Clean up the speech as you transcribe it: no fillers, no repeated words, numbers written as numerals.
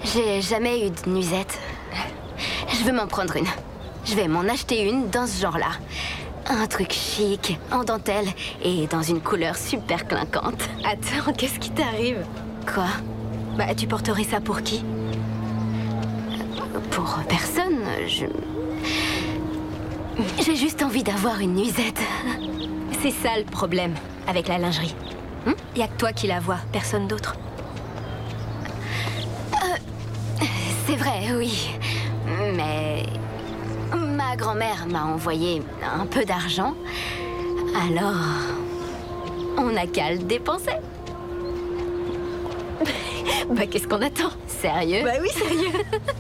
J'ai jamais eu de nuisette. Je veux m'en prendre une. Je vais m'en acheter une dans ce genre-là. Un truc chic, en dentelle et dans une couleur super clinquante. Attends, qu'est-ce qui t'arrive? Quoi? Bah, tu porterais ça pour qui? Pour personne, j'ai juste envie d'avoir une nuisette. C'est ça le problème avec la lingerie. Y a que toi qui la vois, personne d'autre. C'est vrai, oui. Mais ma grand-mère m'a envoyé un peu d'argent. Alors, on n'a qu'à le dépenser. Bah, qu'est-ce qu'on attend? Sérieux? Bah oui, sérieux.